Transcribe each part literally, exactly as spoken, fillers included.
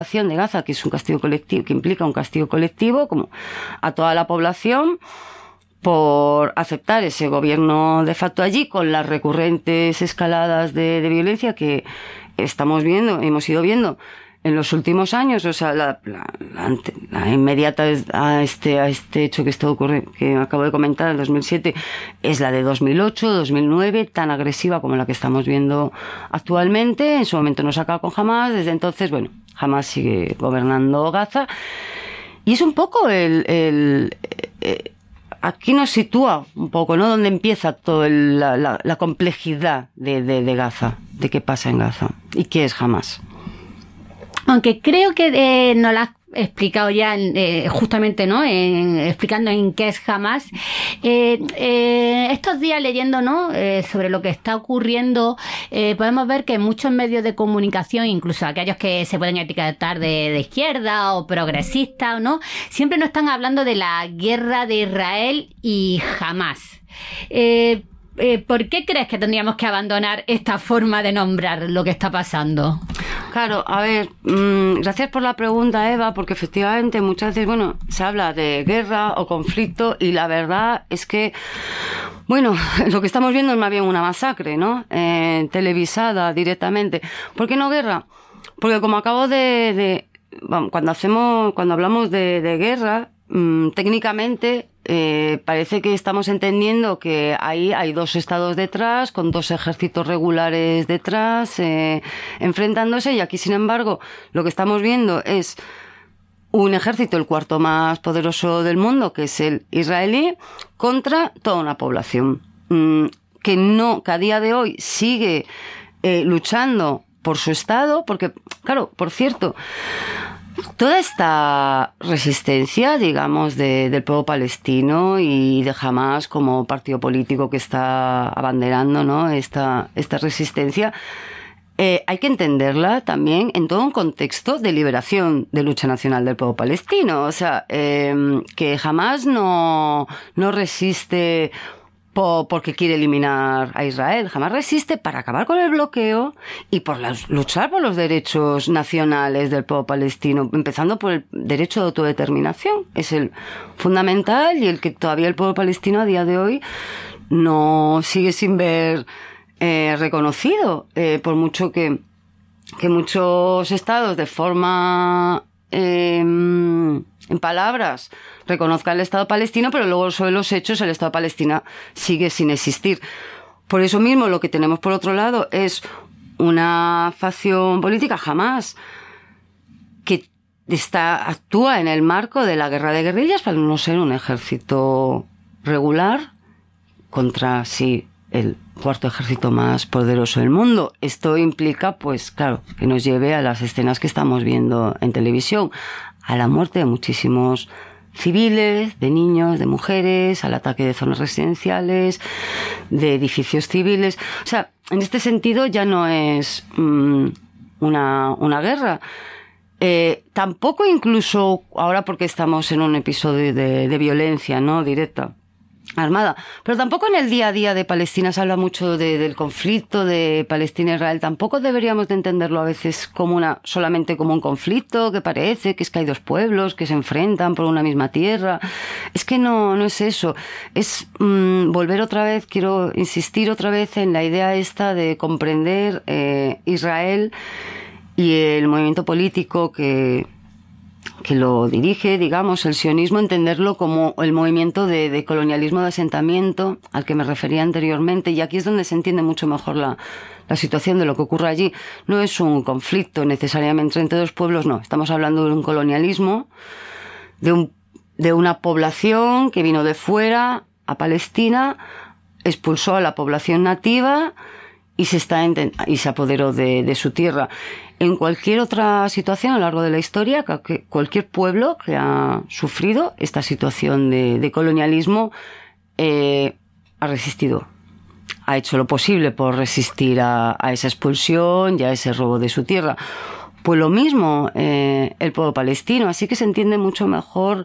de Gaza, que es un castigo colectivo, que implica un castigo colectivo como a toda la población por aceptar ese gobierno de facto allí, con las recurrentes escaladas de, de violencia que estamos viendo, hemos ido viendo en los últimos años. O sea, la, la, la, la inmediata a este, a este hecho que está ocurriendo, que acabo de comentar, en dos mil siete, es la de dos mil ocho, dos mil nueve, tan agresiva como la que estamos viendo actualmente. En su momento nos acaba con Hamás, desde entonces, bueno, Hamás sigue gobernando Gaza. Y es un poco el... el eh, aquí nos sitúa un poco, ¿no?, donde empieza toda la, la, la complejidad de, de, de Gaza, de qué pasa en Gaza y qué es Hamás. Aunque creo que eh, nos lo has explicado ya eh, justamente, ¿no?, en, explicando en qué es Hamás. Eh, eh, estos días leyendo, ¿no?, eh, sobre lo que está ocurriendo, eh, podemos ver que muchos medios de comunicación, incluso aquellos que se pueden etiquetar de, de izquierda o progresistas, ¿no?, siempre nos están hablando de la guerra de Israel y Hamás. Eh, eh, ¿Por qué crees que tendríamos que abandonar esta forma de nombrar lo que está pasando? Claro, a ver, mmm, gracias por la pregunta, Eva, porque efectivamente muchas veces, bueno, se habla de guerra o conflicto y la verdad es que, bueno, lo que estamos viendo es más bien una masacre, ¿no? Eh, televisada directamente. ¿Por qué no guerra? Porque como acabo de... de bueno, cuando hacemos, cuando hablamos de, de guerra, mmm, técnicamente... Eh, parece que estamos entendiendo que ahí hay dos estados detrás, con dos ejércitos regulares detrás, eh, enfrentándose, y aquí, sin embargo, lo que estamos viendo es un ejército, el cuarto más poderoso del mundo, que es el israelí, contra toda una población mmm, que no, que a día de hoy sigue eh, luchando por su estado, porque, claro, por cierto, toda esta resistencia, digamos, de, del pueblo palestino y de Hamás como partido político que está abanderando, ¿no?, esta, esta resistencia, eh, hay que entenderla también en todo un contexto de liberación, de lucha nacional del pueblo palestino. O sea, eh, que Hamás no, no resiste porque quiere eliminar a Israel. Hamás resiste para acabar con el bloqueo y por las, luchar por los derechos nacionales del pueblo palestino, empezando por el derecho de autodeterminación. Es el fundamental y el que todavía el pueblo palestino a día de hoy no sigue sin ver eh, reconocido, eh, por mucho que, que muchos estados de forma... Eh, en palabras, reconozca el Estado palestino, pero luego sobre los hechos el Estado palestino sigue sin existir. Por eso mismo lo que tenemos por otro lado es una facción política, Hamás, que está, actúa en el marco de la guerra de guerrillas para no ser un ejército regular contra, sí, el cuarto ejército más poderoso del mundo. Esto implica, pues claro, que nos lleve a las escenas que estamos viendo en televisión, a la muerte de muchísimos civiles, de niños, de mujeres, al ataque de zonas residenciales, de edificios civiles. O sea, en este sentido ya no es mmm, una, una guerra. Eh, tampoco incluso ahora porque estamos en un episodio de, de violencia, ¿no?, directa, armada, pero tampoco en el día a día de Palestina se habla mucho de, del conflicto de Palestina-Israel. Tampoco deberíamos de entenderlo a veces como una, solamente como un conflicto que parece que es que hay dos pueblos que se enfrentan por una misma tierra. Es que no, no es eso. Es mmm, volver otra vez, quiero insistir otra vez en la idea esta de comprender eh, Israel y el movimiento político que que lo dirige, digamos, el sionismo, entenderlo como el movimiento de, de colonialismo de asentamiento al que me refería anteriormente, y aquí es donde se entiende mucho mejor la, la situación de lo que ocurre allí. No es un conflicto necesariamente entre dos pueblos, no, estamos hablando de un colonialismo, de, un, de una población que vino de fuera a Palestina, expulsó a la población nativa y se, está y se apoderó de, de su tierra. En cualquier otra situación a lo largo de la historia, cualquier pueblo que ha sufrido esta situación de, de colonialismo eh, ha resistido, ha hecho lo posible por resistir a, a esa expulsión y a ese robo de su tierra. Pues lo mismo eh, el pueblo palestino, así que se entiende mucho mejor.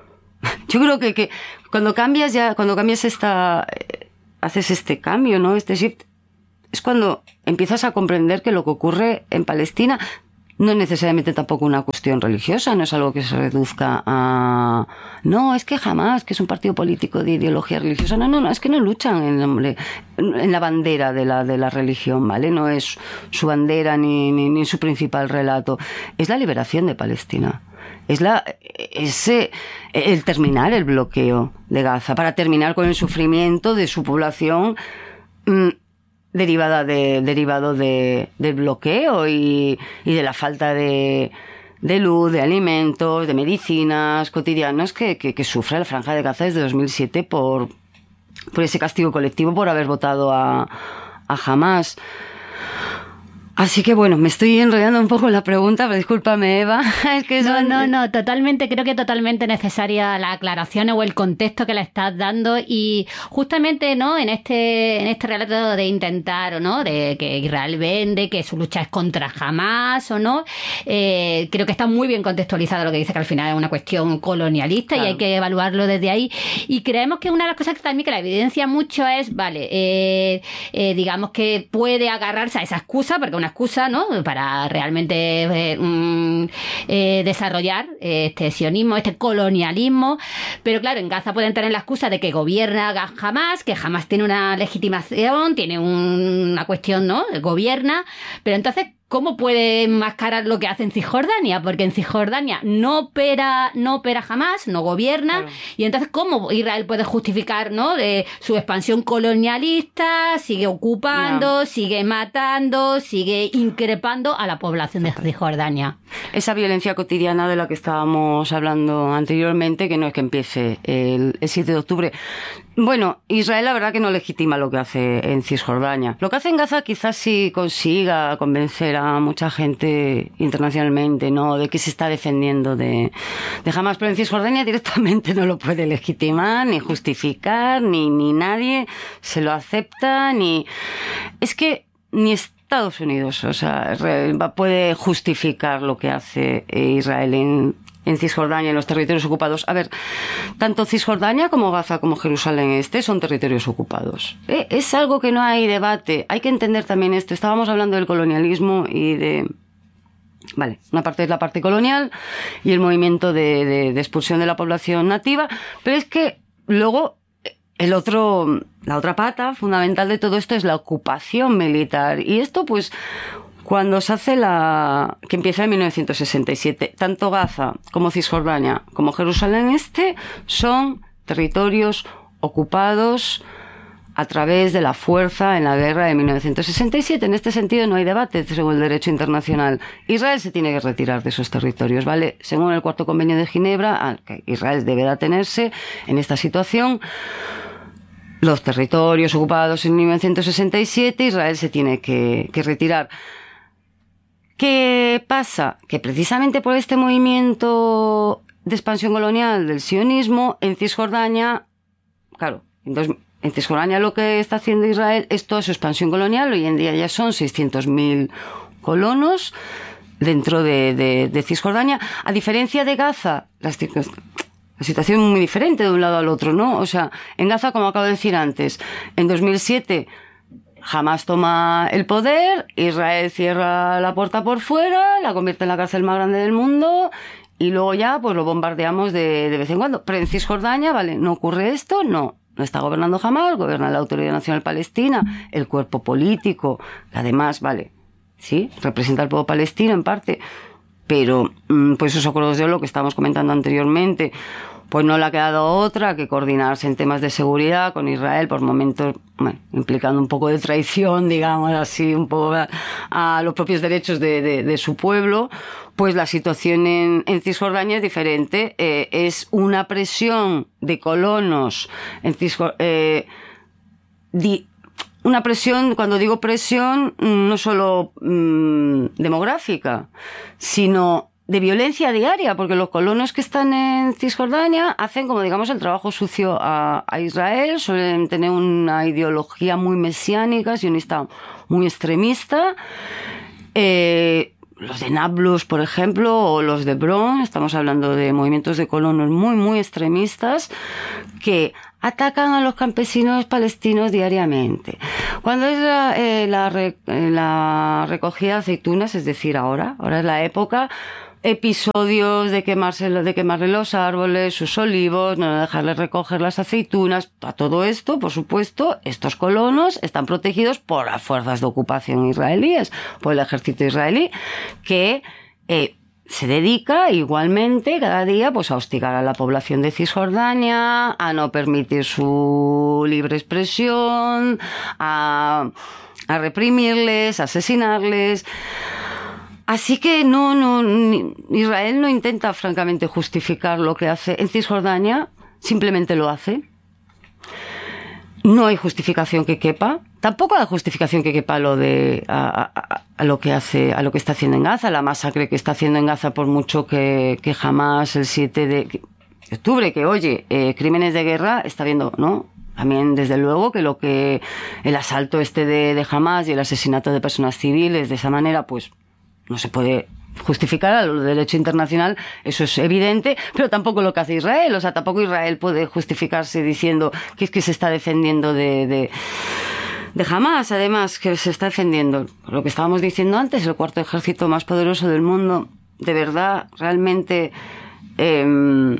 Yo creo que, que cuando cambias ya, cuando cambias esta, eh, haces este cambio, ¿no?, este shift, es cuando empiezas a comprender que lo que ocurre en Palestina no es necesariamente tampoco una cuestión religiosa, no es algo que se reduzca a... No, es que jamás, que es un partido político de ideología religiosa. No, no, no, es que no luchan en, nombre, en la bandera de la, de la religión, ¿vale? No es su bandera ni, ni, ni su principal relato. Es la liberación de Palestina. Es la ese el terminar el bloqueo de Gaza, para terminar con el sufrimiento de su población mmm, derivada de, derivado de, del bloqueo y, y de la falta de, de luz, de alimentos, de medicinas cotidianas que, que, que sufre la Franja de Gaza desde dos mil siete por, por ese castigo colectivo por haber votado a, a Hamás. Así que bueno, me estoy enrollando un poco en la pregunta, pero discúlpame, Eva. Es que no, son... no, no, totalmente, creo que totalmente necesaria la aclaración o el contexto que le estás dando y justamente, ¿no? En este, en este relato de intentar, ¿no? De que Israel vende, que su lucha es contra Hamás o no, eh, creo que está muy bien contextualizado lo que dice, que al final es una cuestión colonialista, claro, y hay que evaluarlo desde ahí. Y creemos que una de las cosas que también que la evidencia mucho es, vale, eh, eh, digamos que puede agarrarse a esa excusa, porque una excusa, ¿no? Para realmente eh, mm, eh, desarrollar este sionismo, este colonialismo, pero claro, en Gaza pueden tener la excusa de que gobierna Hamás, que Hamás tiene una legitimación, tiene un, una cuestión, ¿no? Gobierna, pero entonces ¿cómo puede enmascarar lo que hace en Cisjordania? Porque en Cisjordania no opera, no opera Hamás, no gobierna, claro, y entonces ¿cómo Israel puede justificar, ¿no? Eh, su expansión colonialista, sigue ocupando, no. sigue matando, sigue increpando a la población de Cisjordania? Esa violencia cotidiana de la que estábamos hablando anteriormente, que no es que empiece el, el siete de octubre. Bueno, Israel la verdad que no legitima lo que hace en Cisjordania. Lo que hace en Gaza quizás sí consiga convencer a mucha gente internacionalmente, ¿no? De que se está defendiendo de, de Hamás, pero en Cisjordania directamente no lo puede legitimar, ni justificar, ni, ni nadie se lo acepta, ni... Es que ni Estados Unidos, o sea, puede justificar lo que hace Israel en en Cisjordania, en los territorios ocupados. A ver, tanto Cisjordania como Gaza como Jerusalén Este son territorios ocupados. ¿Eh? Es algo que no hay debate. Hay que entender también esto. Estábamos hablando del colonialismo y de... Vale, una parte es la parte colonial y el movimiento de, de, de expulsión de la población nativa, pero es que luego el otro, la otra pata fundamental de todo esto es la ocupación militar. Y esto, pues... Cuando se hace la... que empieza en mil novecientos sesenta y siete, tanto Gaza como Cisjordania como Jerusalén Este son territorios ocupados a través de la fuerza en la guerra de mil novecientos sesenta y siete. En este sentido no hay debate según el derecho internacional. Israel se tiene que retirar de esos territorios, ¿vale? Según el Cuarto Convenio de Ginebra, Israel debe de atenerse en esta situación. Los territorios ocupados en mil novecientos sesenta y siete, Israel se tiene que, que retirar. ¿Qué pasa? Que precisamente por este movimiento de expansión colonial del sionismo, en Cisjordania, claro, entonces, en Cisjordania lo que está haciendo Israel es toda su expansión colonial. Hoy en día ya son seiscientos mil colonos dentro de, de, de Cisjordania. A diferencia de Gaza, las La situación es muy diferente de un lado al otro, ¿no? O sea, en Gaza, como acabo de decir antes, en dos mil siete Hamás toma el poder, Israel cierra la puerta por fuera, la convierte en la cárcel más grande del mundo y luego ya pues lo bombardeamos de, de vez en cuando. Pero en Cisjordania, ¿vale? ¿No ocurre esto? No. No está gobernando Hamás, gobierna la Autoridad Nacional Palestina, el cuerpo político, que además, ¿vale? Sí, representa al pueblo palestino en parte, pero pues esos acuerdos de lo que estábamos comentando anteriormente, pues no le ha quedado otra que coordinarse en temas de seguridad con Israel, por momentos, bueno, implicando un poco de traición, digamos así, un poco a, a los propios derechos de, de, de su pueblo. Pues la situación en, en Cisjordania es diferente. Eh, es una presión de colonos en Cisjordania. Eh, di, Una presión, cuando digo presión, no solo mmm, demográfica, sino de violencia diaria, porque los colonos que están en Cisjordania hacen, como digamos, el trabajo sucio a, a Israel, suelen tener una ideología muy mesiánica, sionista muy extremista. Eh, los de Nablus, por ejemplo, o los de Bron, estamos hablando de movimientos de colonos muy, muy extremistas que atacan a los campesinos palestinos diariamente. Cuando es la, eh, la, re, la recogida de aceitunas, es decir, ahora, ahora es la época, episodios de quemarse, de quemarle los árboles, sus olivos, no dejarles recoger las aceitunas, a todo esto, por supuesto, estos colonos están protegidos por las fuerzas de ocupación israelíes, por el ejército israelí, que eh, se dedica igualmente cada día pues a hostigar a la población de Cisjordania, a no permitir su libre expresión, a, a reprimirles, a asesinarles. Así que no, no, Israel no intenta francamente justificar lo que hace en Cisjordania, simplemente lo hace. No hay justificación que quepa, tampoco hay justificación que quepa lo de a, a, a lo que hace, a lo que está haciendo en Gaza, la masacre que está haciendo en Gaza, por mucho que, que jamás el siete de octubre, que oye, eh, crímenes de guerra está viendo, ¿no? También, desde luego, que lo que el asalto este de, de Hamás y el asesinato de personas civiles de esa manera, pues no se puede justificar a lo del derecho internacional, eso es evidente, pero tampoco lo que hace Israel, o sea, tampoco Israel puede justificarse diciendo que es que se está defendiendo de, de, de Hamás, además, que se está defendiendo, lo que estábamos diciendo antes, el cuarto ejército más poderoso del mundo, de verdad, realmente eh,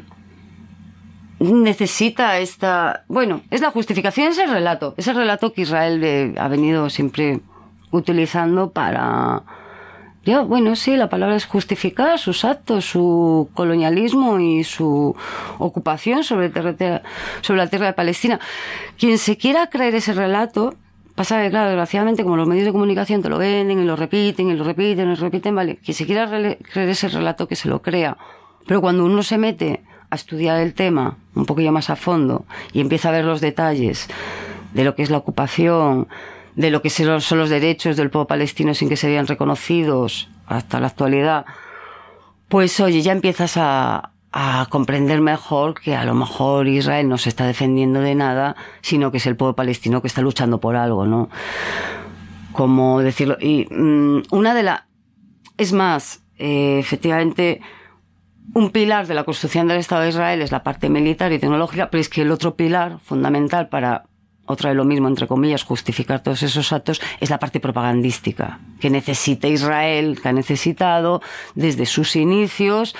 necesita esta, bueno, es la justificación, es el relato, es el relato que Israel eh, ha venido siempre utilizando para... Ya, bueno, sí, la palabra es justificar sus actos, su colonialismo y su ocupación sobre, terre, sobre la tierra de Palestina. Quien se quiera creer ese relato, pasa que, claro, desgraciadamente, como los medios de comunicación te lo venden y lo repiten y lo repiten y lo repiten, vale, quien se quiera creer ese relato, que se lo crea. Pero cuando uno se mete a estudiar el tema un poquillo más a fondo y empieza a ver los detalles de lo que es la ocupación, de lo que son los derechos del pueblo palestino sin que se vean reconocidos hasta la actualidad, pues oye, ya empiezas a, a comprender mejor que a lo mejor Israel no se está defendiendo de nada, sino que es el pueblo palestino que está luchando por algo, ¿no? Como decirlo. Y mmm, una de las... Es más, eh, efectivamente, un pilar de la construcción del Estado de Israel es la parte militar y tecnológica, pero es que el otro pilar fundamental para... otra de lo mismo, entre comillas, justificar todos esos actos, es la parte propagandística, que necesita Israel, que ha necesitado desde sus inicios,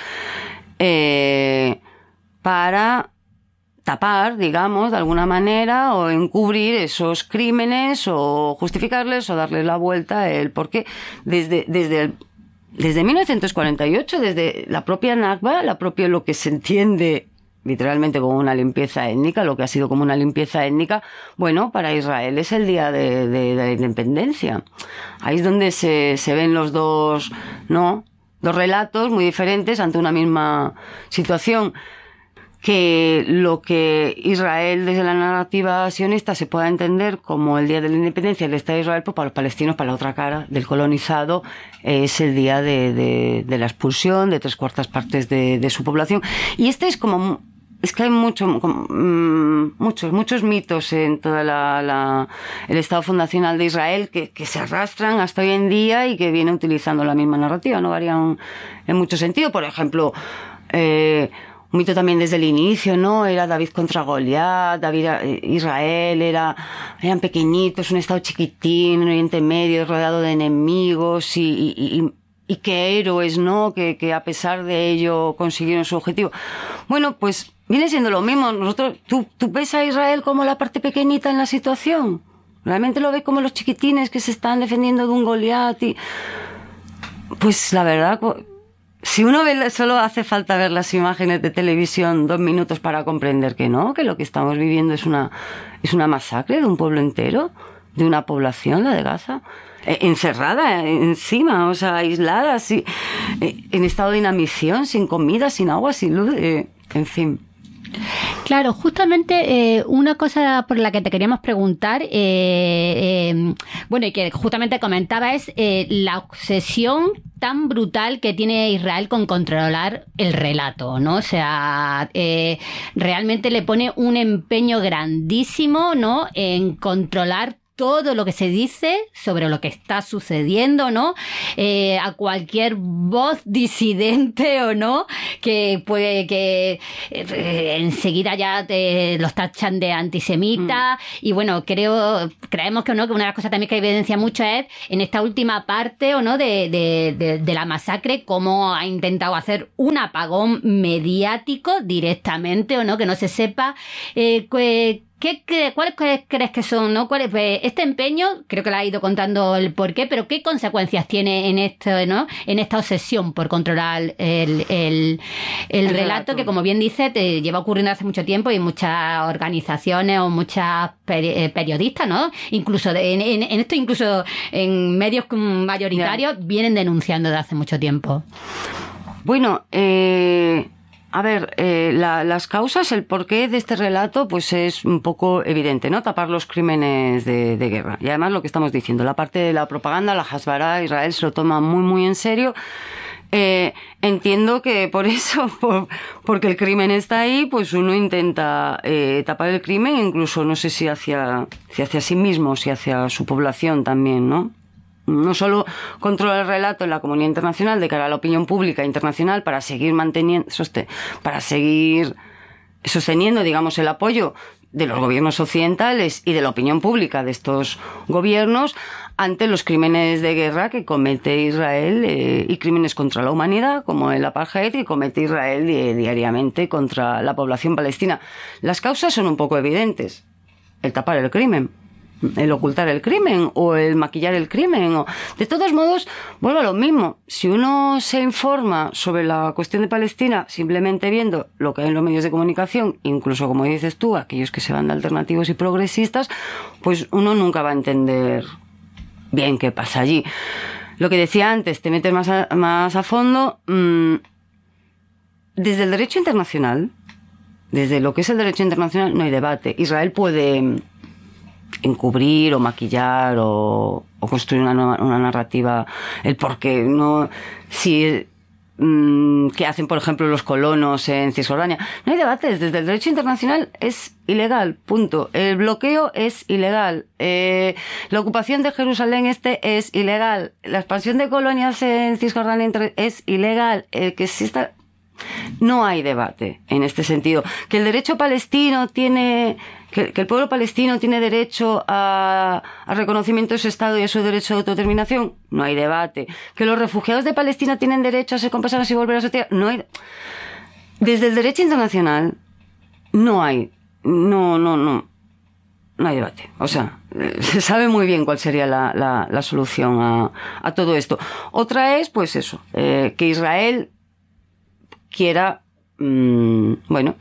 eh, para tapar, digamos, de alguna manera, o encubrir esos crímenes, o justificarles, o darle la vuelta, el porqué, desde, desde el desde mil novecientos cuarenta y ocho, desde la propia Nakba, la propia, lo que se entiende literalmente como una limpieza étnica, lo que ha sido como una limpieza étnica, bueno, para Israel es el día de, de, de la independencia. Ahí es donde se, se ven los dos, ¿no? Dos relatos muy diferentes ante una misma situación. Que lo que Israel desde la narrativa sionista se pueda entender como el día de la independencia del Estado de Israel, pues para los palestinos, para la otra cara del colonizado, es el día de, de, de la expulsión de tres cuartas partes de, de su población. Y este es como... Es que hay mucho, como, mmm, muchos, muchos mitos en todo la, la, el Estado fundacional de Israel que, que se arrastran hasta hoy en día y que viene utilizando la misma narrativa, no varían en mucho sentido. Por ejemplo, eh, un mito también desde el inicio, ¿no? Era David contra Goliat, David, Israel era, eran pequeñitos, un Estado chiquitín, un Oriente Medio, rodeado de enemigos y, y, y y qué héroes, ¿no? Que, que a pesar de ello consiguieron su objetivo. Bueno, pues viene siendo lo mismo. Nosotros, ¿tú, tú ves a Israel como la parte pequeñita en la situación? ¿Realmente lo ves como los chiquitines que se están defendiendo de un Goliat? Y... Pues la verdad, si uno ve, solo hace falta ver las imágenes de televisión dos minutos para comprender que no, que lo que estamos viviendo es una, es una masacre de un pueblo entero, de una población, la de Gaza, encerrada encima, o sea, aislada, sí, en estado de inanición, sin comida, sin agua, sin luz, eh, en fin. Claro, justamente eh, una cosa por la que te queríamos preguntar, eh, eh, bueno, y que justamente comentaba, es eh, la obsesión tan brutal que tiene Israel con controlar el relato, ¿no? O sea, eh, realmente le pone un empeño grandísimo, ¿no?, en controlar todo lo que se dice sobre lo que está sucediendo, ¿no? Eh, a cualquier voz disidente o no, que puede que eh, enseguida ya te los tachan de antisemita. Mm. Y bueno, creo, creemos que no, que una de las cosas también que evidencia mucho es en esta última parte o no de, de, de, de la masacre, cómo ha intentado hacer un apagón mediático directamente o no, que no se sepa eh, que ¿Qué, qué, ¿Cuáles crees que son? ¿No? ¿Cuál es, pues, este empeño, creo que le ha ido contando el porqué, pero qué consecuencias tiene en esto, ¿no? En esta obsesión por controlar el, el, el, el relato, relato, que como bien dice, te lleva ocurriendo hace mucho tiempo y muchas organizaciones o muchas peri- periodistas, ¿no? Incluso de, en, en, en esto, incluso en medios mayoritarios, yeah. vienen denunciando desde hace mucho tiempo. Bueno, eh... A ver, eh, la, las causas, el porqué de este relato, pues es un poco evidente, ¿no? Tapar los crímenes de, de guerra. Y además lo que estamos diciendo, la parte de la propaganda, la Hasbara, Israel se lo toma muy, muy en serio. Eh, entiendo que por eso, por, porque el crimen está ahí, pues uno intenta eh, tapar el crimen, incluso no sé si hacia, si hacia sí mismo, si hacia su población también, ¿no? No solo controla el relato en la comunidad internacional de cara a la opinión pública internacional para seguir manteniendo, para seguir sosteniendo, digamos, el apoyo de los gobiernos occidentales y de la opinión pública de estos gobiernos ante los crímenes de guerra que comete Israel eh, y crímenes contra la humanidad, como el apartheid, que comete Israel di- diariamente contra la población palestina. Las causas son un poco evidentes. El tapar el crimen, el ocultar el crimen o el maquillar el crimen. O... De todos modos, vuelvo a lo mismo. Si uno se informa sobre la cuestión de Palestina simplemente viendo lo que hay en los medios de comunicación, incluso como dices tú, aquellos que se van de alternativos y progresistas, pues uno nunca va a entender bien qué pasa allí. Lo que decía antes, te metes más a, más a fondo. Mmm, desde el derecho internacional, desde lo que es el derecho internacional, no hay debate. Israel puede encubrir o maquillar o, o construir una, nueva, una narrativa, el por qué no, si mmm, que hacen por ejemplo los colonos en Cisjordania. No hay debates, desde el derecho internacional es ilegal, punto. El bloqueo es ilegal, eh, la ocupación de Jerusalén Este es ilegal, la expansión de colonias en Cisjordania es ilegal, el que exista. No hay debate en este sentido. Que el derecho palestino tiene, que, que el pueblo palestino tiene derecho a, a reconocimiento de su Estado y a su derecho de autodeterminación, no hay debate. Que los refugiados de Palestina tienen derecho a ser compensados y volver a su tierra, no hay. Desde el derecho internacional no hay, no, no, no, no hay debate. O sea, se sabe muy bien cuál sería la, la, la solución a, a todo esto. Otra es, pues eso, eh, que Israel quiera, mmm, bueno,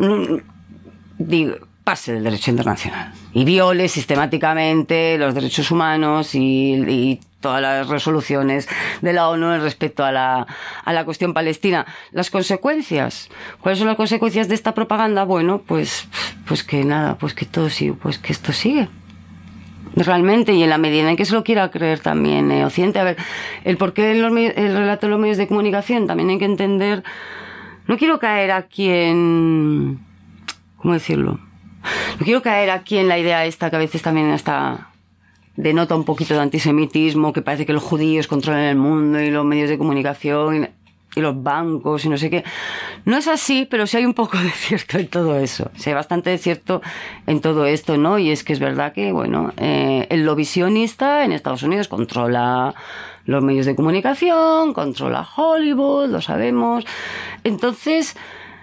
digo, pase del derecho internacional y viole sistemáticamente los derechos humanos y, y todas las resoluciones de la ONU respecto a la, a la cuestión palestina. Las consecuencias, ¿cuáles son las consecuencias de esta propaganda? Bueno, pues, pues que nada, pues que todo sigue, pues que esto sigue. Realmente, y en la medida en que se lo quiera creer también eh, Occidente. A ver, el porqué en los medios, el relato de los medios de comunicación también hay que entender. No quiero caer aquí en... ¿Cómo decirlo? No quiero caer aquí en la idea esta que a veces también está denota un poquito de antisemitismo, que parece que los judíos controlan el mundo y los medios de comunicación y, y los bancos y no sé qué. No es así, pero sí hay un poco de cierto en todo eso. Sí hay bastante de cierto en todo esto, ¿no? Y es que es verdad que, bueno, eh, el lobby sionista en Estados Unidos controla los medios de comunicación, controla Hollywood, lo sabemos. Entonces,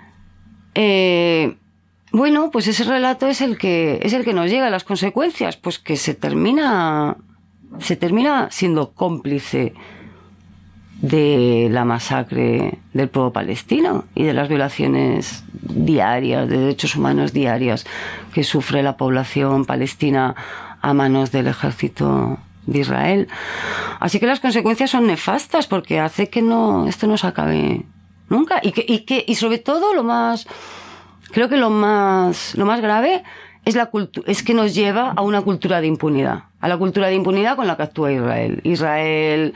eh, bueno, pues ese relato es el que es el que nos llega a las consecuencias, pues que se termina se termina siendo cómplice de la masacre del pueblo palestino y de las violaciones diarias de derechos humanos diarias que sufre la población palestina a manos del ejército de Israel. Así que las consecuencias son nefastas porque hace que no esto no se acabe nunca y que y que y sobre todo lo más creo que lo más lo más grave es la cultu- es que nos lleva a una cultura de impunidad, a la cultura de impunidad con la que actúa Israel. Israel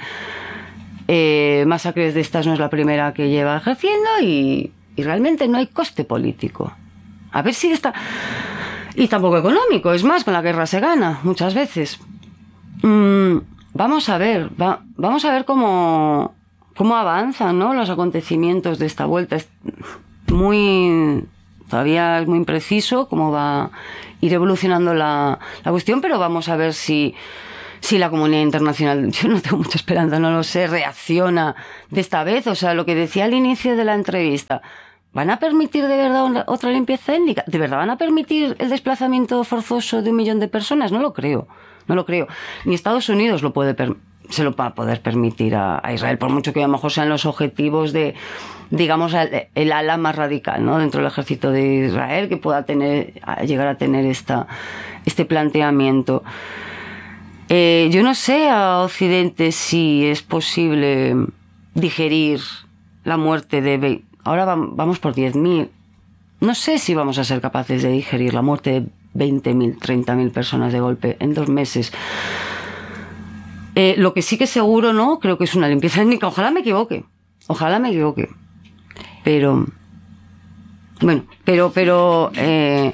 eh, masacres de estas no es la primera que lleva ejerciendo y, y realmente no hay coste político. A ver si está y tampoco económico, es más, con la guerra se gana muchas veces. Mm, vamos a ver, va, vamos a ver cómo, cómo avanzan, ¿no?, los acontecimientos de esta vuelta. Es muy, todavía es muy impreciso cómo va a ir evolucionando la, la cuestión, pero vamos a ver si, si la comunidad internacional, yo no tengo mucha esperanza, no lo sé, reacciona de esta vez. O sea, lo que decía al inicio de la entrevista, ¿van a permitir de verdad una, otra limpieza étnica? ¿De verdad van a permitir el desplazamiento forzoso de un millón de personas? No lo creo. No lo creo. Ni Estados Unidos lo puede per- se lo va a poder permitir a, a Israel, por mucho que a lo mejor sean los objetivos de, digamos, el, el ala más radical, ¿no?, dentro del ejército de Israel, que pueda tener, llegar a tener esta, este planteamiento. Eh, yo no sé a Occidente si es posible digerir la muerte de... Be- Ahora vamos por diez mil. No sé si vamos a ser capaces de digerir la muerte de veinte mil, treinta mil personas de golpe en dos meses. Eh, lo que sí que seguro, ¿no?, creo que es una limpieza étnica. Ojalá me equivoque. Ojalá me equivoque. Pero... Bueno, pero... pero eh,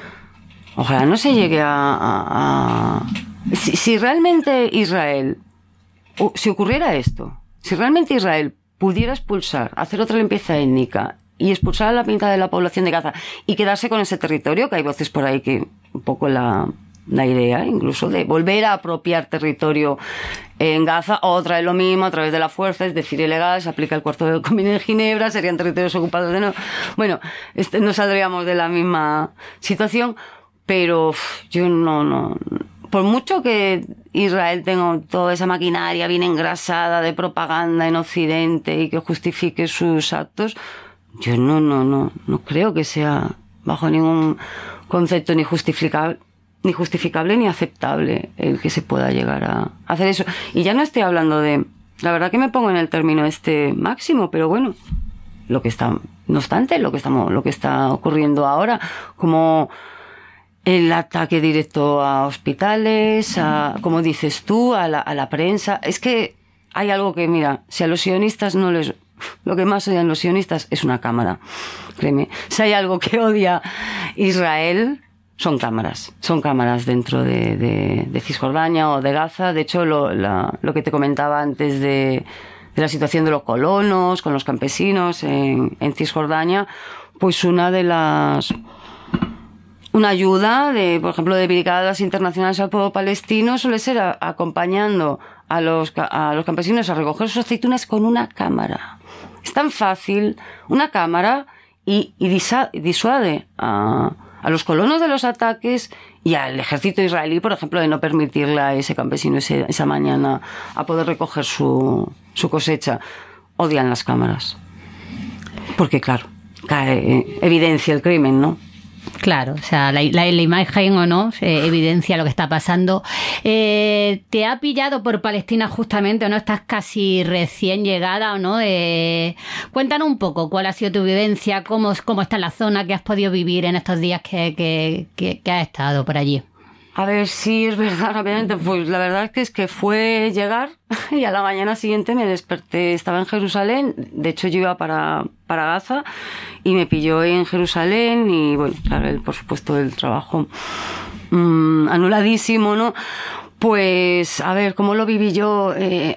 ojalá no se llegue a... a, a si, si realmente Israel... Si ocurriera esto, si realmente Israel pudiera expulsar, hacer otra limpieza étnica y expulsar a la mitad de la población de Gaza y quedarse con ese territorio, que hay voces por ahí que un poco la, la idea incluso de volver a apropiar territorio en Gaza, otra vez lo mismo a través de la fuerza, es decir, ilegal, se aplica el cuarto del Convenio de Ginebra, serían territorios ocupados de nuevo. Bueno, este, no saldríamos de la misma situación, pero uf, yo no, no, por mucho que Israel tenga toda esa maquinaria bien engrasada de propaganda en Occidente y que justifique sus actos, yo no, no, no, no creo que sea bajo ningún concepto ni justificable, ni justificable ni aceptable el que se pueda llegar a hacer eso. Y ya no estoy hablando de, la verdad que me pongo en el término este máximo, pero bueno, lo que está, no obstante, lo que estamos, lo que está ocurriendo ahora, como el ataque directo a hospitales, a, como dices tú, a la, a la prensa. Es que hay algo que, mira, si a los sionistas no les... Lo que más odian los sionistas es una cámara, créeme. Si hay algo que odia Israel, son cámaras. Son cámaras dentro de, de, de Cisjordania o de Gaza. De hecho, lo, la, lo que te comentaba antes de, de la situación de los colonos con los campesinos en, en Cisjordania, pues una de las... Una ayuda, de, por ejemplo, de brigadas internacionales al pueblo palestino suele ser a, acompañando a los, a los campesinos a recoger sus aceitunas con una cámara. Es tan fácil, una cámara, y, y disa, disuade a, a los colonos de los ataques y al ejército israelí, por ejemplo, de no permitirle a ese campesino ese, esa mañana a poder recoger su, su cosecha. Odian las cámaras. Porque, claro, cae, evidencia el crimen, ¿no? Claro, o sea, la, la, la imagen o no eh, evidencia lo que está pasando. Eh, ¿Te ha pillado por Palestina justamente o no? Estás casi recién llegada o no. Eh, cuéntanos un poco cuál ha sido tu vivencia, cómo, cómo está la zona que has podido vivir en estos días que, que, que, que has estado por allí. A ver, sí, es verdad, rápidamente. Pues la verdad es que es que fue llegar y a la mañana siguiente me desperté, estaba en Jerusalén, de hecho yo iba para, para Gaza y me pilló en Jerusalén y bueno, claro, el, por supuesto el trabajo mmm, anuladísimo, ¿no? Pues, a ver, ¿cómo lo viví yo? Eh,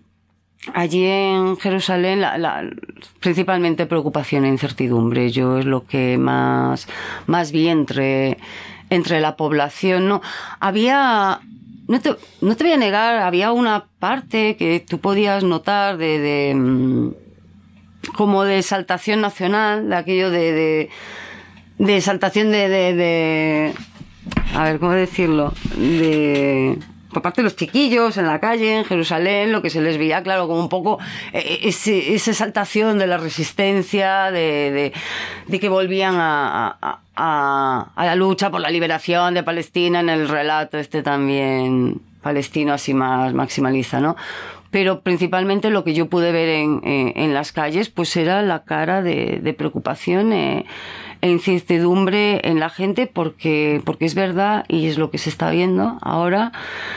allí en Jerusalén, la, la, principalmente preocupación e incertidumbre. Yo es lo que más, más vi entre... entre la población, ¿no? Había, no te, no te voy a negar, había una parte que tú podías notar de, de como de exaltación nacional, de aquello de, de, de exaltación de, de, de, a ver, ¿cómo decirlo? De... por parte de los chiquillos en la calle, en Jerusalén, lo que se les veía, claro, como un poco ese, esa exaltación de la resistencia, de, de, de que volvían a, a, a, a la lucha por la liberación de Palestina en el relato este también palestino así más maximaliza, ¿no? Pero principalmente lo que yo pude ver en, en, en las calles, pues era la cara de, de preocupación eh, e incertidumbre en la gente, porque, porque es verdad, y es lo que se está viendo ahora,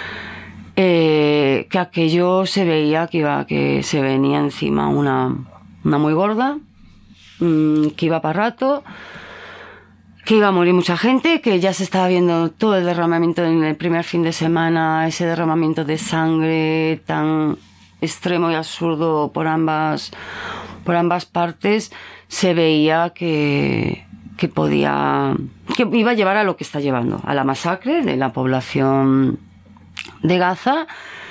eh, que aquello se veía que iba, que se venía encima una, una muy gorda, mmm, que iba para rato, que iba a morir mucha gente, que ya se estaba viendo todo el derramamiento en el primer fin de semana, ese derramamiento de sangre tan extremo y absurdo por ambas, por ambas partes, se veía que, que podía, que iba a llevar a lo que está llevando, a la masacre de la población de Gaza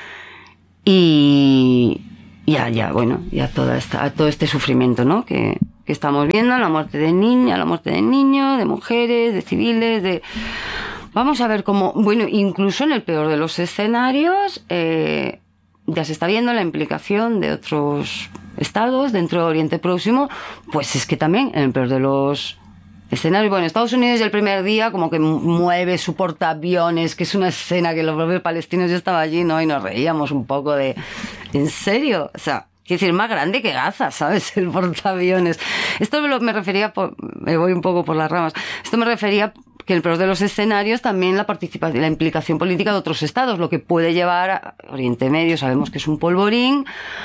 y, y a, ya, bueno, y a, toda esta, a todo este sufrimiento, ¿no? que, que estamos viendo, la muerte de niñas, la muerte de niños, de mujeres, de civiles, de... Vamos a ver cómo, bueno, incluso en el peor de los escenarios, eh, ya se está viendo la implicación de otros estados dentro de Oriente Próximo, pues es que también en el peor de los escenarios, bueno, Estados Unidos el primer día como que mueve su portaaviones, que es una escena que los propios palestinos, yo estaba allí, ¿no? Y nos reíamos un poco de, ¿en serio? O sea, quiero decir, más grande que Gaza, ¿sabes? El portaaviones. Esto me, lo, me refería, por, me voy un poco por las ramas, esto me refería que en el peor de los escenarios también la participación, la implicación política de otros estados, lo que puede llevar a Oriente Medio, sabemos que es un polvorín,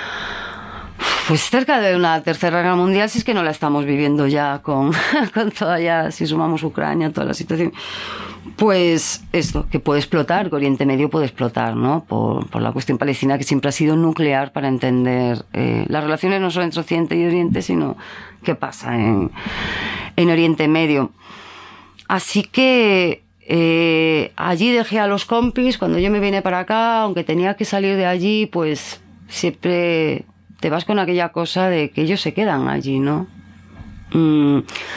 pues cerca de una tercera guerra mundial, si es que no la estamos viviendo ya con, con toda ya, si sumamos Ucrania, toda la situación, pues esto, que puede explotar, que Oriente Medio puede explotar, ¿no? Por, por la cuestión palestina, que siempre ha sido nuclear para entender eh, las relaciones no solo entre Occidente y Oriente, sino qué pasa en, en Oriente Medio. Así que eh, allí dejé a los compis, cuando yo me vine para acá, aunque tenía que salir de allí, pues siempre te vas con aquella cosa de que ellos se quedan allí, ¿no? Mm,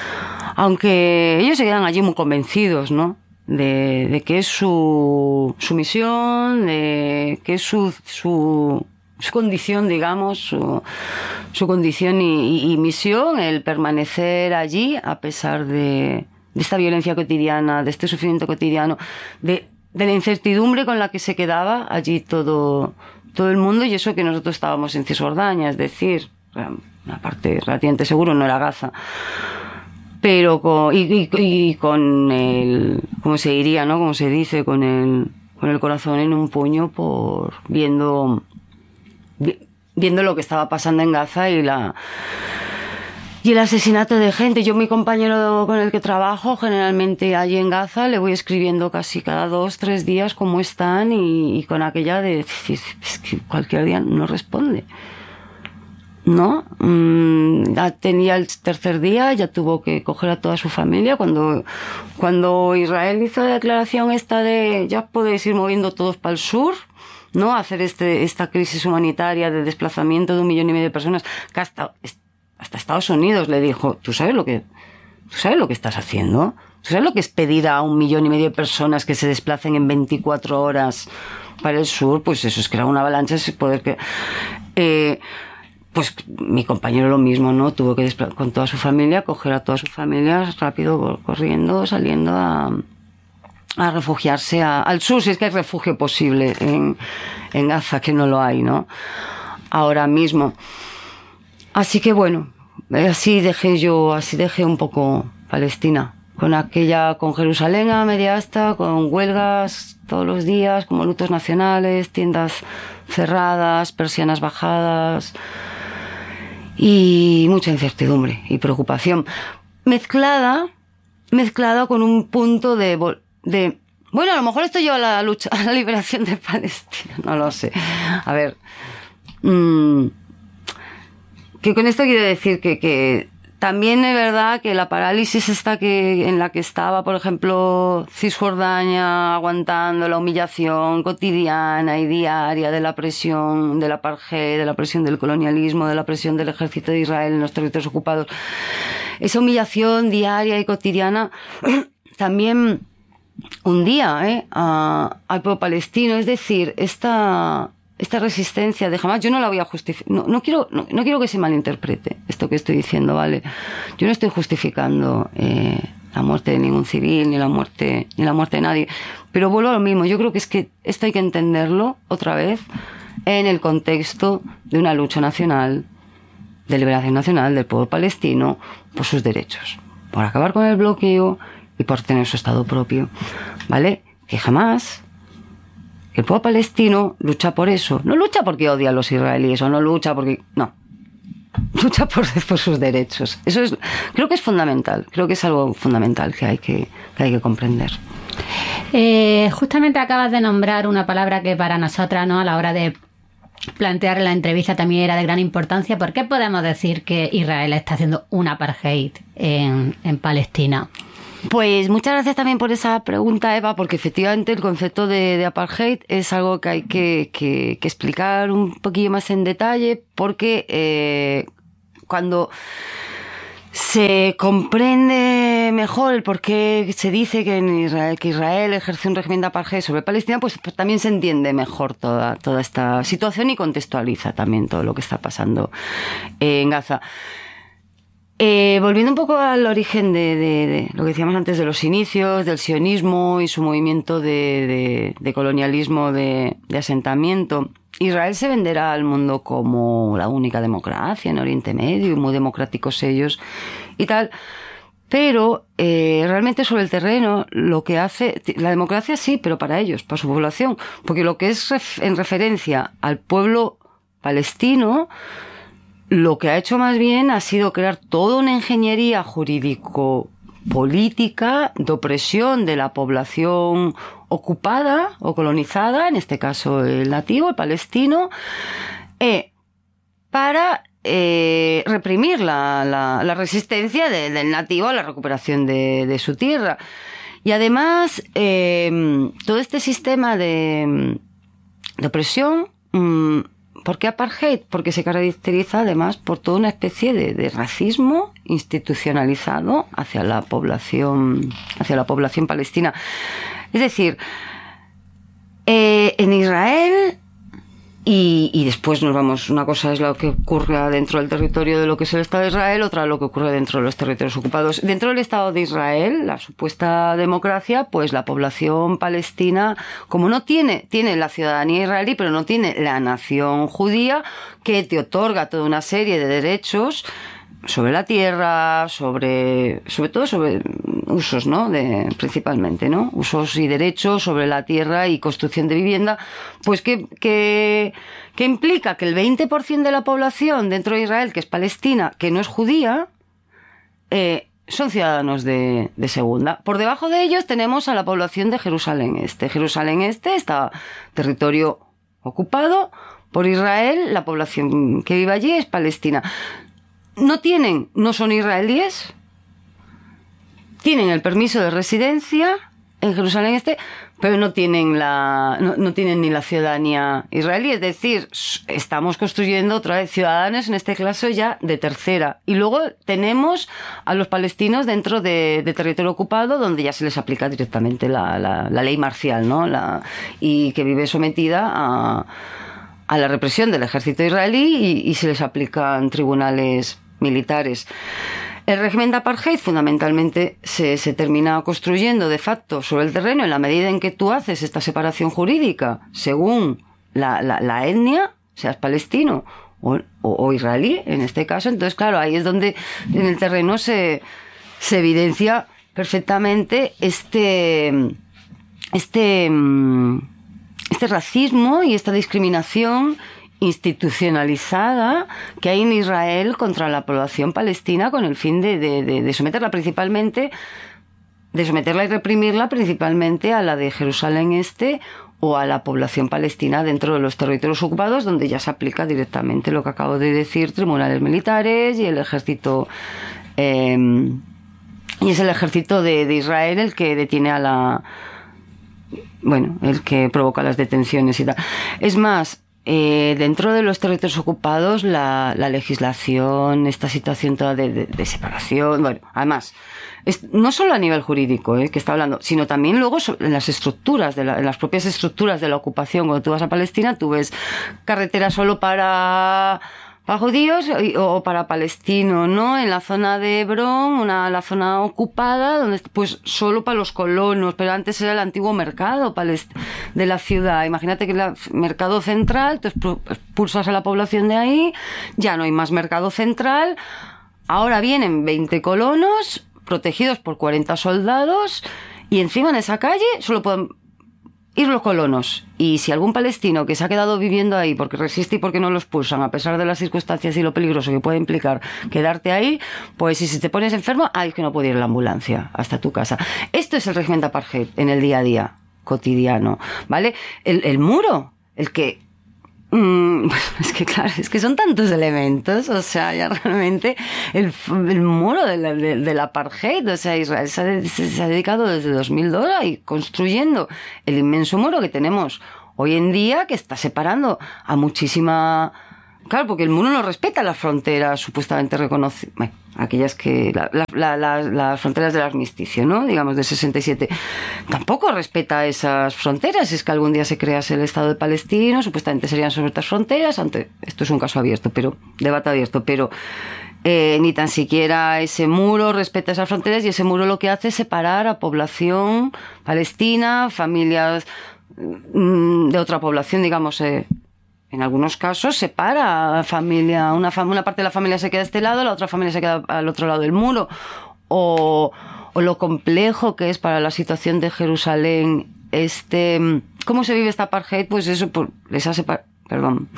aunque ellos se quedan allí muy convencidos, ¿no? De, de que es su, su misión, de que es su, su, su condición, digamos, su, su condición y, y, y misión, el permanecer allí a pesar de... de esta violencia cotidiana, de este sufrimiento cotidiano, de, de la incertidumbre con la que se quedaba allí todo, todo el mundo, y eso que nosotros estábamos en Cisjordania, es decir, una parte relativamente seguro no era Gaza, pero con, y, y, y con el, ¿cómo se diría, no? Como se dice, con el, con el corazón en un puño por viendo, viendo lo que estaba pasando en Gaza y la Y el asesinato de gente. Yo, mi compañero con el que trabajo, generalmente allí en Gaza, le voy escribiendo casi cada dos, tres días cómo están y, y con aquella de decir, es que cualquier día no responde. ¿No? Mm, ya tenía el tercer día, ya tuvo que coger a toda su familia. Cuando, cuando Israel hizo la declaración esta de ya podéis ir moviendo todos para el sur, ¿no? Hacer este, esta crisis humanitaria de desplazamiento de un millón y medio de personas, que hasta... Hasta Estados Unidos le dijo, ¿tú sabes lo que, tú sabes lo que estás haciendo? ¿Tú sabes lo que es pedir a un millón y medio de personas que se desplacen en veinticuatro horas para el sur? Pues eso es crear una avalancha, es poder que... Eh, pues mi compañero lo mismo, ¿no? Tuvo que despla- con toda su familia, coger a toda su familia rápido, corriendo, saliendo a, a refugiarse a, al sur, si es que hay refugio posible en, en Gaza, que no lo hay, ¿no? Ahora mismo. Así que bueno, así dejé yo, así dejé un poco Palestina, con aquella, con Jerusalén a media asta, con huelgas todos los días, como lutos nacionales, tiendas cerradas, persianas bajadas y mucha incertidumbre y preocupación, mezclada, mezclada con un punto de, de, bueno, a lo mejor esto lleva a la lucha, a la liberación de Palestina, no lo sé. A ver, mmm, que con esto quiero decir que, que también es verdad que la parálisis esta que, en la que estaba, por ejemplo, Cisjordania, aguantando la humillación cotidiana y diaria de la presión del apartheid, de la presión del colonialismo, de la presión del ejército de Israel en los territorios ocupados, esa humillación diaria y cotidiana también hundía ¿eh? a, al pueblo palestino. Es decir, esta... esta resistencia de Hamas, yo no la voy a justificar, no, no quiero no, no quiero que se malinterprete esto que estoy diciendo, ¿vale? Yo no estoy justificando eh, la muerte de ningún civil, ni la muerte ni la muerte de nadie, pero vuelvo a lo mismo, yo creo que es que esto hay que entenderlo otra vez en el contexto de una lucha nacional, de liberación nacional del pueblo palestino por sus derechos, por acabar con el bloqueo y por tener su estado propio, ¿vale? Que jamás el pueblo palestino lucha por eso. No lucha porque odia a los israelíes o no lucha porque... No. lucha por, por sus derechos. Eso es, creo que es fundamental, creo que es algo fundamental que hay que, que, hay que comprender. Eh, justamente acabas de nombrar una palabra que para nosotras, ¿no?, a la hora de plantear la entrevista también era de gran importancia. ¿Por qué podemos decir que Israel está haciendo un apartheid en, en Palestina? Pues muchas gracias también por esa pregunta, Eva, porque efectivamente el concepto de, de apartheid es algo que hay que, que, que explicar un poquillo más en detalle, porque eh, cuando se comprende mejor el por qué se dice que, en Israel, que Israel ejerce un régimen de apartheid sobre Palestina, pues, pues también se entiende mejor toda, toda esta situación y contextualiza también todo lo que está pasando en Gaza. Eh, volviendo un poco al origen de, de, de lo que decíamos antes de los inicios, del sionismo y su movimiento de, de, de colonialismo, de, de asentamiento, Israel se venderá al mundo como la única democracia en Oriente Medio, y muy democráticos ellos y tal, pero eh, realmente sobre el terreno lo que hace, la democracia sí, pero para ellos, para su población, porque lo que es ref, en referencia al pueblo palestino, lo que ha hecho más bien ha sido crear toda una ingeniería jurídico-política de opresión de la población ocupada o colonizada, en este caso el nativo, el palestino, eh, para eh, reprimir la, la, la resistencia de, del nativo a la recuperación de, de su tierra. Y además, eh, todo este sistema de, de opresión... Mmm, ¿por qué apartheid? Porque se caracteriza además por toda una especie de, de racismo institucionalizado hacia la población, hacia la población palestina. Es decir, eh, en Israel, y, y después nos vamos, una cosa es lo que ocurre dentro del territorio de lo que es el Estado de Israel, otra lo que ocurre dentro de los territorios ocupados. Dentro del Estado de Israel, la supuesta democracia, pues la población palestina, como no tiene, tiene la ciudadanía israelí, pero no tiene la nación judía, que te otorga toda una serie de derechos sobre la tierra, sobre, sobre todo sobre usos, ¿no? De, principalmente, ¿no? Usos y derechos sobre la tierra y construcción de vivienda, pues que, que, que implica que el veinte por ciento de la población dentro de Israel, que es palestina, que no es judía, eh, son ciudadanos de, de segunda. Por debajo de ellos tenemos a la población de Jerusalén Este. Jerusalén Este está territorio ocupado por Israel, la población que vive allí es palestina. No tienen, no son israelíes, tienen el permiso de residencia en Jerusalén Este, pero no tienen la, no, no tienen ni la ciudadanía israelí. Es decir, estamos construyendo otra vez ciudadanos, en este caso ya de tercera. Y luego tenemos a los palestinos dentro de, de territorio ocupado, donde ya se les aplica directamente la, la, la ley marcial, ¿no? La, y que vive sometida a, a la represión del ejército israelí y, y se les aplican tribunales militares. El régimen de apartheid fundamentalmente se, se termina construyendo de facto sobre el terreno en la medida en que tú haces esta separación jurídica según la, la, la etnia, seas palestino o, o, o israelí en este caso. Entonces, claro, ahí es donde en el terreno se, se evidencia perfectamente este, este, este racismo y esta discriminación institucionalizada que hay en Israel contra la población palestina con el fin de, de, de, de someterla principalmente, de someterla y reprimirla principalmente a la de Jerusalén Este o a la población palestina dentro de los territorios ocupados, donde ya se aplica directamente lo que acabo de decir, tribunales militares y el ejército, eh, y es el ejército de, de Israel el que detiene a la, bueno, el que provoca las detenciones y tal. Es más, Eh, dentro de los territorios ocupados, la, la legislación, esta situación toda de, de, de separación, bueno, además, es, no solo a nivel jurídico, eh, que está hablando, sino también luego en las estructuras, de la, en las propias estructuras de la ocupación. Cuando tú vas a Palestina, tú ves carreteras solo para, para judíos o para palestinos, ¿no? En la zona de Hebrón, una, la zona ocupada, donde pues solo para los colonos, pero antes era el antiguo mercado de la ciudad. Imagínate que el mercado central, tú expulsas a la población de ahí, ya no hay más mercado central, ahora vienen veinte colonos protegidos por cuarenta soldados y encima en esa calle solo pueden ir los colonos. Y si algún palestino que se ha quedado viviendo ahí porque resiste y porque no lo expulsan, a pesar de las circunstancias y lo peligroso que puede implicar quedarte ahí, pues si te pones enfermo, ay, es que no puede ir en la ambulancia hasta tu casa. Esto es el régimen de apartheid en el día a día cotidiano, ¿vale? El, el muro, el que... Mm, es que claro, es que son tantos elementos, o sea, ya realmente el, el muro del de, de apartheid, o sea, Israel se ha, se ha dedicado desde dos mil dos ahí construyendo el inmenso muro que tenemos hoy en día, que está separando a muchísima... Claro, porque el muro no respeta las fronteras supuestamente reconocidas, bueno, aquellas que... La, la, la, las fronteras del armisticio, ¿no? Digamos, de sesenta y siete. Tampoco respeta esas fronteras. Es que algún día se crease el Estado de Palestina, supuestamente serían sobre estas fronteras. Ante, esto es un caso abierto, pero debate abierto, pero eh, ni tan siquiera ese muro respeta esas fronteras, y ese muro lo que hace es separar a población palestina, familias mmm, de otra población, digamos... Eh, En algunos casos separa a familia, una, fam- una parte de la familia se queda a este lado, la otra familia se queda al otro lado del muro. O, o lo complejo que es para la situación de Jerusalén, este, ¿cómo se vive esta apartheid? Pues eso, por esa separa- perdón,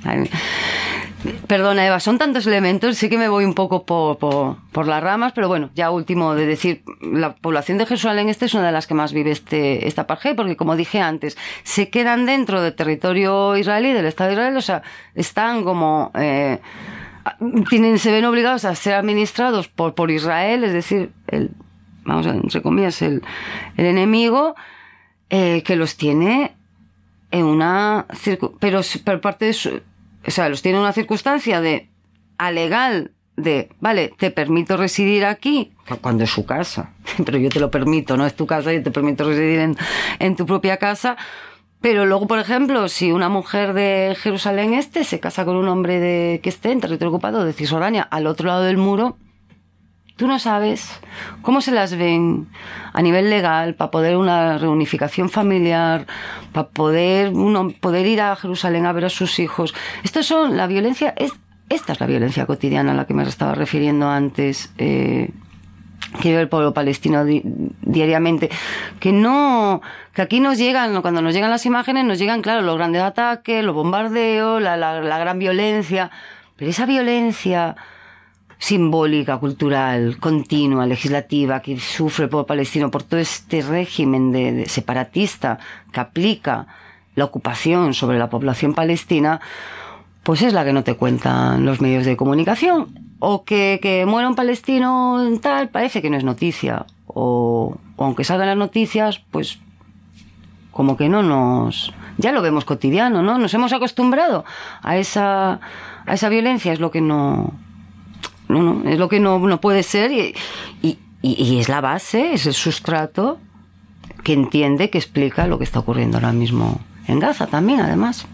perdona Eva, son tantos elementos, sí que me voy un poco por, por, por las ramas, pero bueno, ya último de decir, la población de Jerusalén este es una de las que más vive este, esta apartheid, porque como dije antes, se quedan dentro del territorio israelí, del Estado de Israel, o sea, están como, eh, tienen, se ven obligados a ser administrados por, por Israel, es decir, el, vamos a ver, entre comillas, el, el enemigo, eh, que los tiene en una, circu- pero por parte de su, o sea, los tiene en una circunstancia de alegal, de, vale, te permito residir aquí, cuando es su casa, pero yo te lo permito, no es tu casa, yo te permito residir en, en tu propia casa, pero luego, por ejemplo, si una mujer de Jerusalén este se casa con un hombre de que esté en territorio ocupado de Cisjordania al otro lado del muro, tú no sabes cómo se las ven a nivel legal para poder una reunificación familiar, para poder uno poder ir a Jerusalén a ver a sus hijos. Esto son la violencia, es, esta es la violencia cotidiana a la que me estaba refiriendo antes, eh, que vive el pueblo palestino di, diariamente, que no, que aquí nos llegan, cuando nos llegan las imágenes, nos llegan, claro, los grandes ataques, los bombardeos, la, la, la gran violencia, pero esa violencia simbólica, cultural, continua, legislativa, que sufre el pueblo palestino por todo este régimen de, de separatista que aplica la ocupación sobre la población palestina, pues es la que no te cuentan los medios de comunicación. O que, que muera un palestino tal, parece que no es noticia. O, o aunque salgan las noticias, pues como que no nos... Ya lo vemos cotidiano, ¿no? Nos hemos acostumbrado a esa, a esa violencia, es lo que no... No, no, es lo que no, no puede ser y, y, y es la base, es el sustrato que entiende, que explica lo que está ocurriendo ahora mismo en Gaza también, además.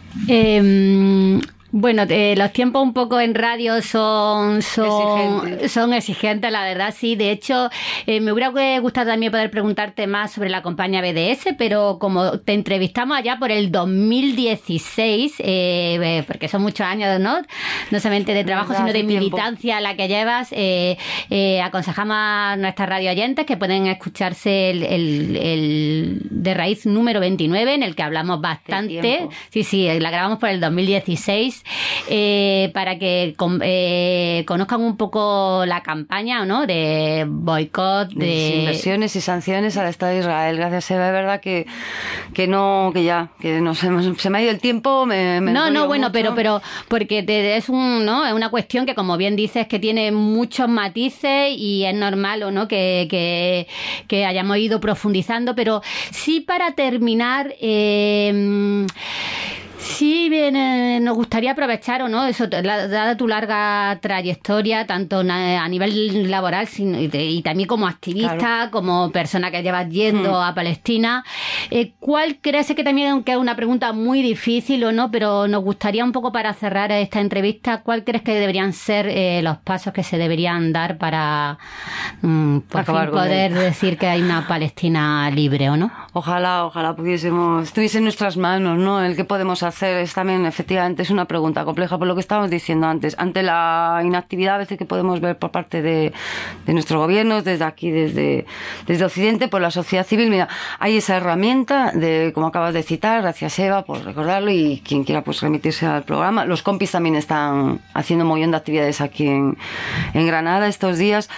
Eh, bueno, eh, los tiempos un poco en radio son, son, exigentes. son exigentes, la verdad, sí. De hecho, eh, me hubiera gustado también poder preguntarte más sobre la compañía B D S, pero como te entrevistamos allá por el dos mil dieciséis, eh, porque son muchos años, ¿no? No solamente de trabajo, sino de militancia la que llevas, eh, eh, aconsejamos a nuestras radio oyentes que pueden escucharse el, el, el de raíz número veintinueve, en el que hablamos bastante. Sí, sí, la grabamos por el dos mil dieciséis. Eh, para que con, eh, conozcan un poco la campaña, ¿no? De boicot, de... de inversiones y sanciones al Estado de Israel. Gracias, Eva, es verdad que, que no, que ya, que no se, se me ha ido el tiempo. Me, me no, no, bueno, mucho. pero, pero porque te, es un, ¿no? Es una cuestión que, como bien dices, que tiene muchos matices y es normal, ¿o no? Que, que, que hayamos ido profundizando, pero sí, para terminar. Eh, Sí, bien, eh, nos gustaría aprovechar, o no, eso, la, dada tu larga trayectoria, tanto na, a nivel laboral sin, y, de, y también como activista, claro, como persona que llevas yendo hmm. a Palestina, eh, ¿cuál crees que también, que es una pregunta muy difícil o no, pero nos gustaría un poco para cerrar esta entrevista, ¿cuál crees que deberían ser eh, los pasos que se deberían dar para mm, por fin poder decir que hay una Palestina libre, o no? Ojalá, ojalá pudiésemos, estuviese en nuestras manos, ¿no? El que podemos hacer es también, efectivamente, es una pregunta compleja por lo que estábamos diciendo antes. Ante la inactividad a veces que podemos ver por parte de, de nuestros gobiernos, desde aquí, desde, desde Occidente, por la sociedad civil, mira, hay esa herramienta de, como acabas de citar, gracias Eva por recordarlo, y quien quiera pues remitirse al programa. Los compis también están haciendo un montón de actividades aquí en, en Granada estos días.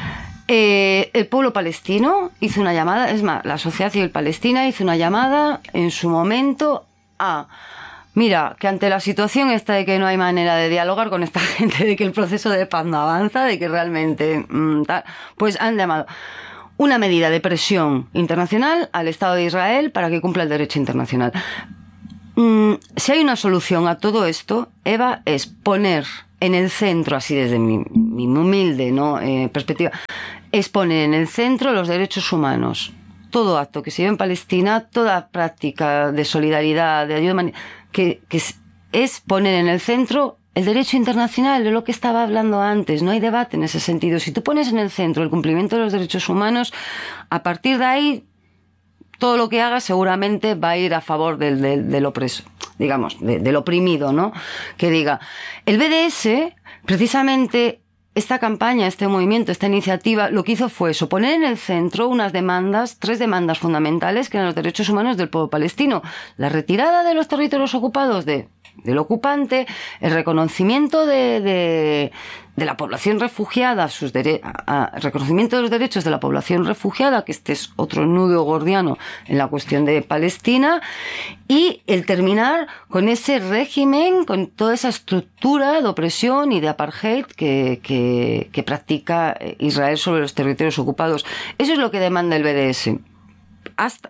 Eh, el pueblo palestino hizo una llamada, es más, la sociedad civil palestina hizo una llamada en su momento a, mira, que ante la situación esta de que no hay manera de dialogar con esta gente, de que el proceso de paz no avanza, de que realmente, mmm, tal, pues han llamado una medida de presión internacional al Estado de Israel para que cumpla el derecho internacional. Mm, si hay una solución a todo esto, Eva, es poner en el centro, así desde mi, mi humilde, ¿no? eh, perspectiva, es poner en el centro los derechos humanos. Todo acto que se lleve en Palestina, toda práctica de solidaridad, de ayuda humanitaria, que, que es, es poner en el centro el derecho internacional, de lo que estaba hablando antes. No hay debate en ese sentido. Si tú pones en el centro el cumplimiento de los derechos humanos, a partir de ahí, todo lo que hagas seguramente va a ir a favor del, del, del opreso, digamos, de, del oprimido, ¿no? Que diga, el B D S, precisamente, esta campaña, este movimiento, esta iniciativa, lo que hizo fue eso, poner en el centro unas demandas, tres demandas fundamentales, que eran los derechos humanos del pueblo palestino. La retirada de los territorios ocupados de, del ocupante, el reconocimiento de, de, de la población refugiada, sus dere- a, a, reconocimiento de los derechos de la población refugiada, que este es otro nudo gordiano en la cuestión de Palestina, y el terminar con ese régimen, con toda esa estructura de opresión y de apartheid que, que, que practica Israel sobre los territorios ocupados. Eso es lo que demanda el B D S. Hasta...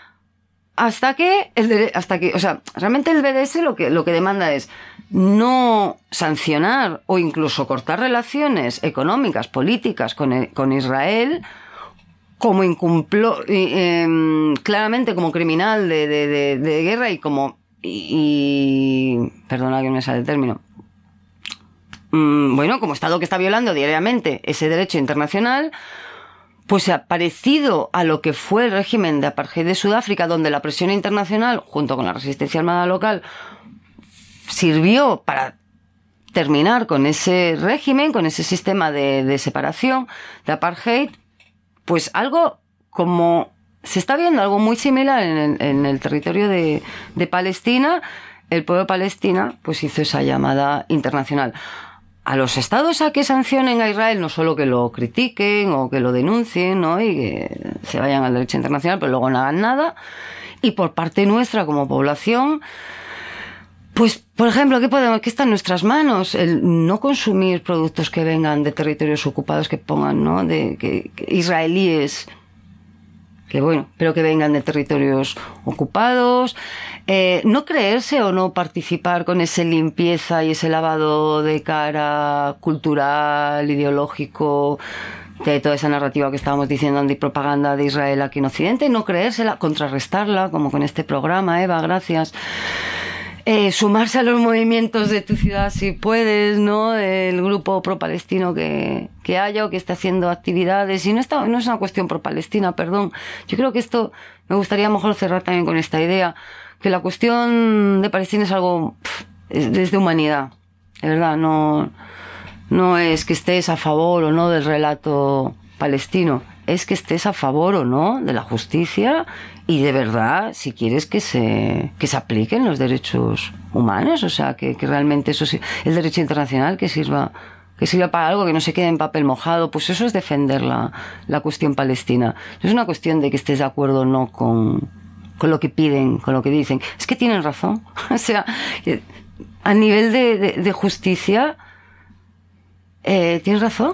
Hasta que, el, hasta que, o sea, realmente el B D S lo que, lo que demanda es no sancionar o incluso cortar relaciones económicas, políticas con, el, con Israel, como incumplo, eh, eh, claramente como criminal de, de, de, de guerra y como, y, y perdona que me sale el término, mm, bueno, como Estado que está violando diariamente ese derecho internacional. Pues parecido a lo que fue el régimen de apartheid de Sudáfrica, donde la presión internacional, junto con la resistencia armada local, sirvió para terminar con ese régimen, con ese sistema de, de separación, de apartheid, pues algo como se está viendo, algo muy similar en el, en el territorio de, de Palestina. El pueblo de Palestina pues hizo esa llamada internacional a los estados a que sancionen a Israel, no solo que lo critiquen o que lo denuncien, ¿no? Y que se vayan al derecho internacional, pero luego no hagan nada. Y por parte nuestra como población, pues, por ejemplo, ¿qué podemos? ¿Qué está en nuestras manos? El no consumir productos que vengan de territorios ocupados, que pongan, ¿no? De que, que israelíes, que bueno, pero que vengan de territorios ocupados. Eh, no creerse o no participar con esa limpieza y ese lavado de cara cultural, ideológico, de toda esa narrativa que estábamos diciendo, antipropaganda de Israel aquí en Occidente, no creérsela, contrarrestarla, como con este programa, Eva, gracias. Eh, sumarse a los movimientos de tu ciudad si puedes, ¿no? Del grupo pro-palestino que, que haya o que esté haciendo actividades. Y no, está, no es una cuestión pro-palestina, perdón. Yo creo que esto me gustaría mejor cerrar también con esta idea, que la cuestión de Palestina es algo pff, es, es de humanidad, de verdad, no, no es que estés a favor o no del relato palestino, es que estés a favor o no de la justicia y de verdad, si quieres que se, que se apliquen los derechos humanos, o sea, que, que realmente eso sí, el derecho internacional que sirva, que sirva para algo, que no se quede en papel mojado, pues eso es defender la, la cuestión palestina. No es una cuestión de que estés de acuerdo o no con, con lo que piden, con lo que dicen. Es que tienen razón. O sea, a nivel de, de, de justicia, eh, tienen razón.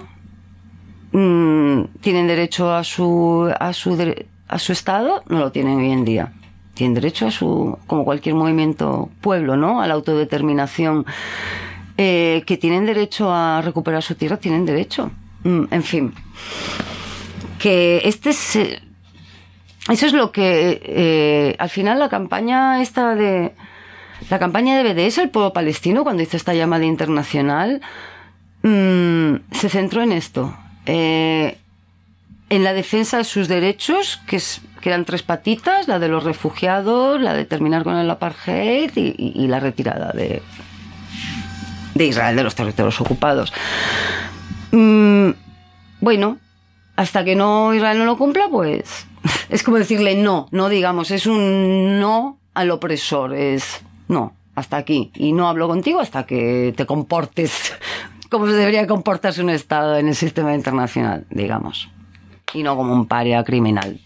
Mm, tienen derecho a su, a su, a su Estado, no lo tienen hoy en día. Tienen derecho a su, como cualquier movimiento pueblo, ¿no? A la autodeterminación. Eh, que tienen derecho a recuperar su tierra, tienen derecho. Mm, en fin. Que este es, eh, eso es lo que, eh, al final la campaña esta de, la campaña de B D S, el pueblo palestino, cuando hizo esta llamada internacional, mmm, se centró en esto. Eh, en la defensa de sus derechos, que es, que eran tres patitas, la de los refugiados, la de terminar con el apartheid y, y, y la retirada de, de Israel de los territorios ocupados. Mm, bueno, hasta que no Israel no lo cumpla, pues es como decirle no, no digamos, es un no al opresor, es no, hasta aquí, y no hablo contigo hasta que te comportes como se debería comportarse un Estado en el sistema internacional, digamos, y no como un paria criminal.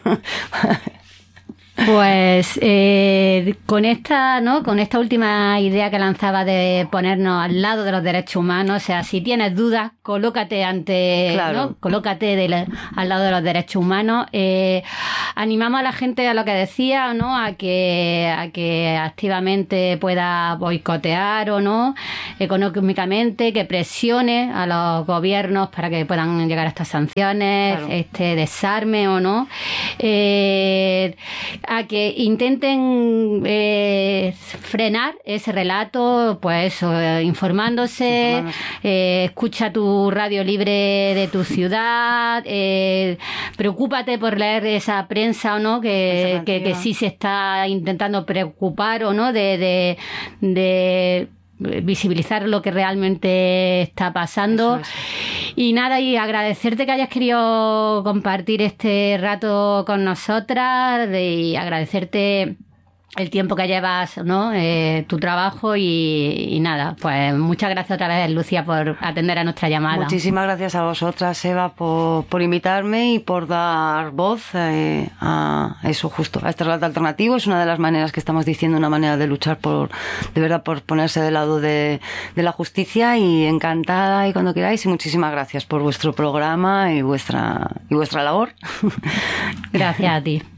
Pues eh, con esta, ¿no? Con esta última idea que lanzaba de ponernos al lado de los derechos humanos, o sea, si tienes dudas, colócate ante, claro. ¿no? Colócate de la, al lado de los derechos humanos. Eh, animamos a la gente a lo que decía, ¿no? A que a que activamente pueda boicotear o no económicamente, que presione a los gobiernos para que puedan llegar a estas sanciones, claro. este desarme o no. Eh, a que intenten eh, frenar ese relato, pues eso, eh, informándose, informándose. Eh, escucha tu radio libre de tu ciudad, eh, preocúpate por leer esa prensa o no, que, que, que sí se está intentando preocupar o no de, de, de visibilizar lo que realmente está pasando. Y nada, y agradecerte que hayas querido compartir este rato con nosotras y agradecerte el tiempo que llevas, ¿no? Eh, tu trabajo y, y nada, pues muchas gracias otra vez, Lucía, por atender a nuestra llamada. Muchísimas gracias a vosotras, Eva, por, por invitarme y por dar voz eh, a eso justo, a este relato alternativo. Es una de las maneras que estamos diciendo, una manera de luchar por, de verdad, por ponerse del lado de, de la justicia, y encantada y cuando queráis, y muchísimas gracias por vuestro programa y vuestra, y vuestra labor. Gracias a ti.